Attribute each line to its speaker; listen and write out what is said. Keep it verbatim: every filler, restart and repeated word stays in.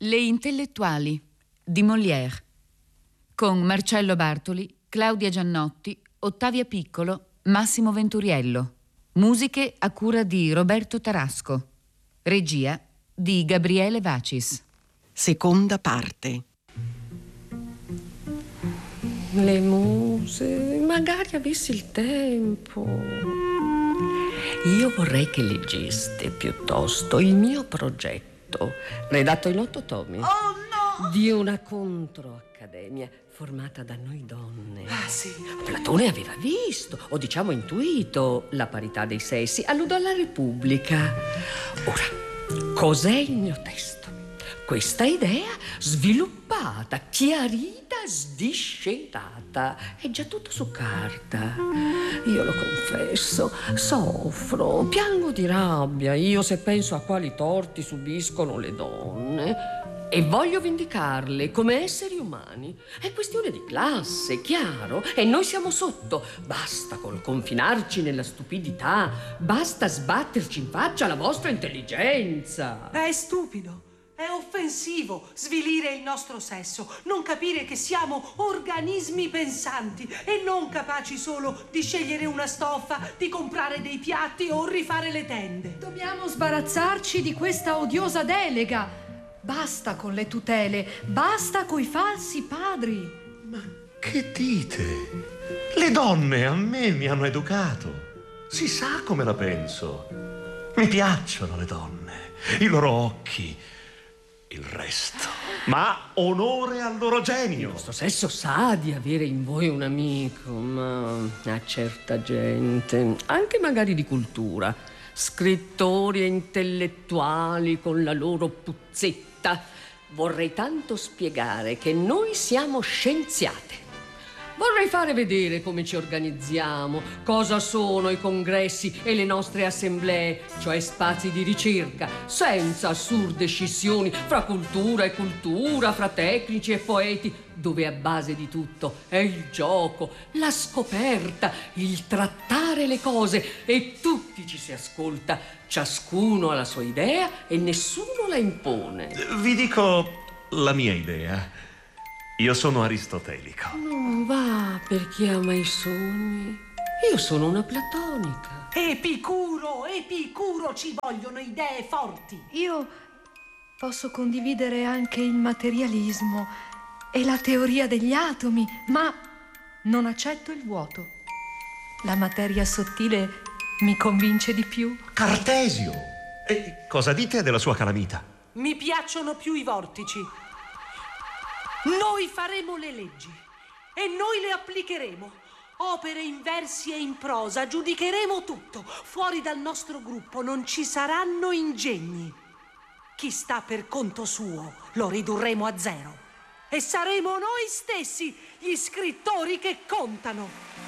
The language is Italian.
Speaker 1: Le intellettuali di Molière, con Marcello Bartoli, Claudia Giannotti, Ottavia Piccolo, Massimo Venturiello. Musiche a cura di Roberto Tarasco. Regia di Gabriele Vacis.
Speaker 2: Seconda parte.
Speaker 3: Le muse, magari avessi il tempo. Io vorrei che leggeste piuttosto il mio progetto, redatto in otto tomi.
Speaker 4: Oh no!
Speaker 3: Di una controaccademia formata da noi donne.
Speaker 4: Ah sì.
Speaker 3: Platone aveva visto, o diciamo intuito, la parità dei sessi. Alludo alla Repubblica. Ora, cos'è il mio testo? Questa idea sviluppata, chiarita, sdiscerata. È già tutto su carta. Io lo confesso, soffro, piango di rabbia io se penso a quali torti subiscono le donne. E voglio vendicarle come esseri umani. È questione di classe, chiaro? E noi siamo sotto. Basta col confinarci nella stupidità. Basta sbatterci in faccia la vostra intelligenza.
Speaker 4: È stupido. È offensivo svilire il nostro sesso, non capire che siamo organismi pensanti e non capaci solo di scegliere una stoffa, di comprare dei piatti o rifare le tende.
Speaker 5: Dobbiamo sbarazzarci di questa odiosa delega. Basta con le tutele, basta coi falsi padri.
Speaker 6: Ma che dite? Le donne a me mi hanno educato. Si sa come la penso. Mi piacciono le donne, i loro occhi, il resto. Ma onore al loro genio.
Speaker 3: Il vostro sesso sa di avere in voi un amico, ma a certa gente, anche magari di cultura, scrittori e intellettuali con la loro puzzetta, vorrei tanto spiegare che noi siamo scienziate. Vorrei fare vedere come ci organizziamo, cosa sono i congressi e le nostre assemblee, cioè spazi di ricerca, senza assurde scissioni fra cultura e cultura, fra tecnici e poeti, dove a base di tutto è il gioco, la scoperta, il trattare le cose e tutti ci si ascolta, ciascuno ha la sua idea e nessuno la impone.
Speaker 6: Vi dico la mia idea. Io sono aristotelico.
Speaker 3: Non va per chi ama i sogni. Io sono una platonica.
Speaker 4: Epicuro, Epicuro, ci vogliono idee forti.
Speaker 5: Io posso condividere anche il materialismo e la teoria degli atomi, ma non accetto il vuoto. La materia sottile mi convince di più.
Speaker 6: Cartesio! E cosa dite della sua calamita?
Speaker 4: Mi piacciono più i vortici. Noi faremo le leggi e noi le applicheremo. Opere in versi e in prosa, giudicheremo tutto. Fuori dal nostro gruppo non ci saranno ingegni. Chi sta per conto suo lo ridurremo a zero. E saremo noi stessi gli scrittori che contano.